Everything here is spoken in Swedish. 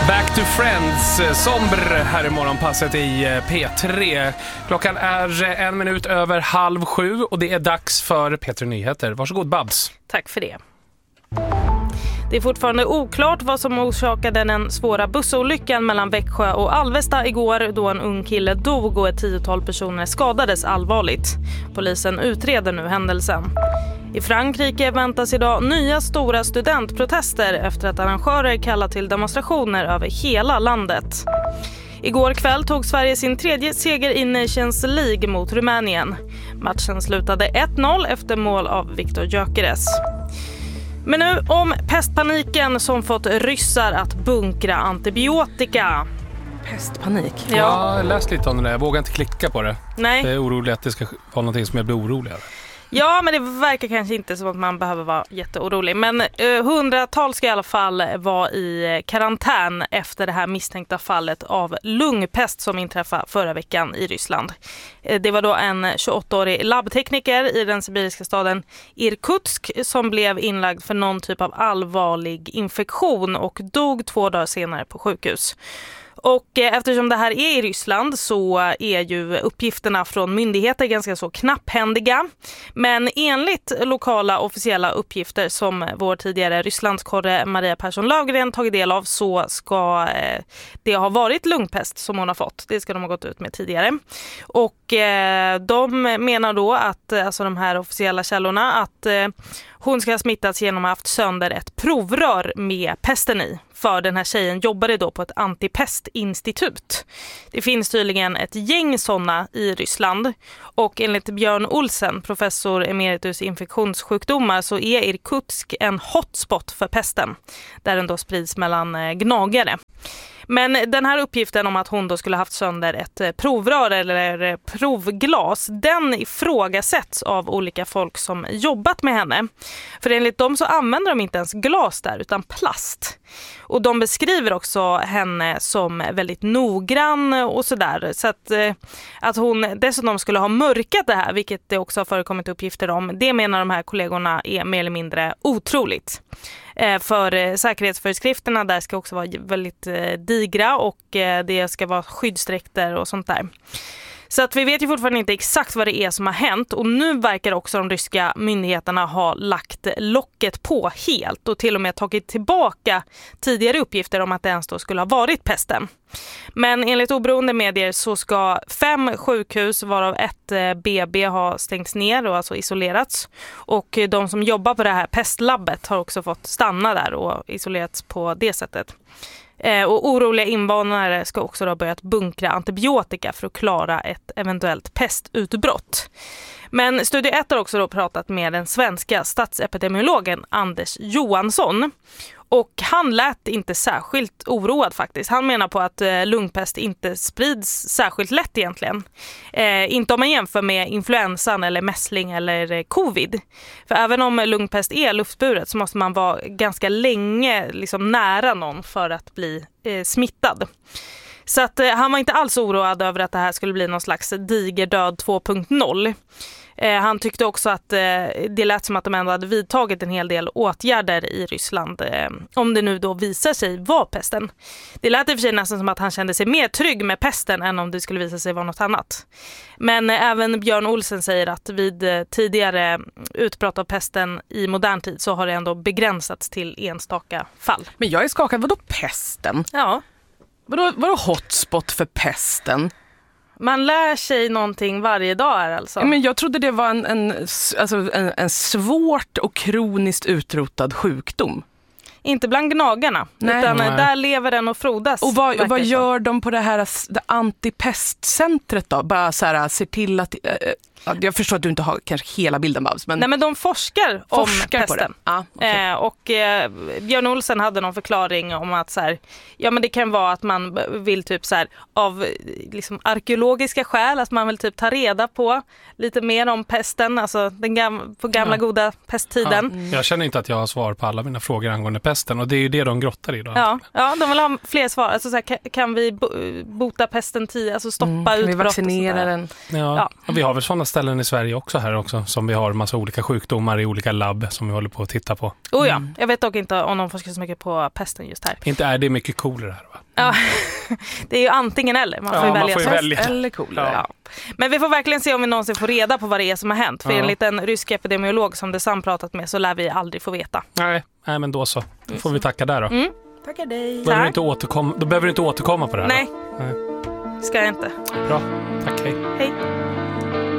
Back to Friends, Somber här i morgonpasset i P3. Klockan är 7:01 och det är dags för P3 Nyheter. Varsågod Babs. Tack för det. Det är fortfarande oklart vad som orsakade den svåra bussolyckan mellan Växjö och Alvesta igår då en ung kille dog och ett 10-tal personer skadades allvarligt. Polisen utreder nu händelsen. I Frankrike väntas idag nya stora studentprotester efter att arrangörer kallat till demonstrationer över hela landet. Igår kväll tog Sverige sin tredje seger i Nations League mot Rumänien. Matchen slutade 1-0 efter mål av Viktor Gyökeres. Men nu om pestpaniken som fått ryssar att bunkra antibiotika. Pestpanik? Ja, jag läste lite om det. Jag vågar inte klicka på det. Nej. Jag är orolig att det ska vara någonting som jag blir orolig över. Ja, men det verkar kanske inte som att man behöver vara jätteorolig. Men hundratals ska i alla fall vara i karantän efter det här misstänkta fallet av lungpest som inträffade förra veckan i Ryssland. Det var då en 28-årig labbtekniker i den sibiriska staden Irkutsk som blev inlagd för någon typ av allvarlig infektion och dog 2 dagar senare på sjukhus. Och eftersom det här är i Ryssland så är ju uppgifterna från myndigheter ganska så knapphändiga. Men enligt lokala officiella uppgifter som vår tidigare Rysslandskorre Maria Persson-Löfgren tagit del av så ska det ha varit lungpest som hon har fått. Det ska de ha gått ut med tidigare. Och de menar då att, alltså de här officiella källorna, att hon ska ha smittats genom att ha haft sönder ett provrör med pesten i. För den här tjejen jobbade då på ett antipestinstitut. Det finns tydligen ett gäng sådana i Ryssland. Och enligt Björn Olsen, professor emeritus i infektionssjukdomar, så är Irkutsk en hotspot för pesten. Där den då sprids mellan gnagare. Men den här uppgiften om att hon då skulle haft sönder ett provrör eller provglas, den ifrågasätts av olika folk som jobbat med henne. För enligt dem så använder de inte ens glas där utan plast. Och de beskriver också henne som väldigt noggrann och sådär. Så att hon dessutom skulle ha mörkat det här, vilket det också har förekommit uppgifter om, det menar de här kollegorna är mer eller mindre otroligt. För säkerhetsföreskrifterna där ska också vara väldigt digra och det ska vara skyddsdräkter och sånt där. Så att vi vet ju fortfarande inte exakt vad det är som har hänt och nu verkar också de ryska myndigheterna ha lagt locket på helt och till och med tagit tillbaka tidigare uppgifter om att det ens då skulle ha varit pesten. Men enligt oberoende medier så ska 5 sjukhus varav ett BB ha stängts ner och alltså isolerats. Och de som jobbar på det här pestlabbet har också fått stanna där och isolerats på det sättet. Och oroliga invånare ska också ha börjat bunkra antibiotika för att klara ett eventuellt pestutbrott. Men Studio 1 har också då pratat med den svenska statsepidemiologen Anders Johansson. Och han lät inte särskilt oroad faktiskt. Han menar på att lungpest inte sprids särskilt lätt egentligen. Inte om man jämför med influensan eller mässling eller covid. För även om lungpest är luftburet så måste man vara ganska länge liksom nära någon för att bli smittad. Så att han var inte alls oroad över att det här skulle bli någon slags digerdöd 2.0. Han tyckte också att det lät som att de ändå hade vidtagit en hel del åtgärder i Ryssland om det nu då visar sig vara pesten. Det lät i och för sig nästan som att han kände sig mer trygg med pesten än om det skulle visa sig vara något annat. Men även Björn Olsen säger att vid tidigare utbrott av pesten i modern tid så har det ändå begränsats till enstaka fall. Men jag är skakad, vadå pesten? Ja. Vadå hotspot för pesten? Man lär sig någonting varje dag här alltså. Ja, men jag trodde det var en svårt och kroniskt utrotad sjukdom. Inte bland gnagarna, utan där lever den och frodas. Och vad gör de på det antipestcentret då? Bara så här, ser till att... jag förstår att du inte har kanske hela bilden, Babs. Men... Nej, men de forskar om pesten. Ah, okay. Och Björn Olsen hade någon förklaring om att så här, ja, men det kan vara att man vill typ så här, av liksom arkeologiska skäl, att man vill typ ta reda på lite mer om pesten, alltså på gamla goda pesttiden. Ja. Jag känner inte att jag har svar på alla mina frågor angående pesten och det är ju det de grottar i då. Ja, de vill ha fler svar. Alltså så här, kan vi bota pesten alltså stoppa utbrott? Kan vi vaccinera den? Ja. Och vi har väl sådana ställen i Sverige också som vi har massa olika sjukdomar i olika labb som vi håller på att titta på. Jag vet dock inte om de forskar så mycket på pesten just här. Inte är det mycket coolare här, va? Ja, det är ju antingen eller. Man får ju välja. Man får ju välja. Eller kolera. Ja. Men vi får verkligen se om vi någonsin får reda på vad det är som har hänt. För enligt en rysk epidemiolog som The Sun pratat med så lär vi aldrig få veta. Nej, men då så. Då får vi tacka där då. Tackar dig. Då behöver du inte återkomma på det här. Nej. Ska jag inte. Bra, tack, hej. Hej.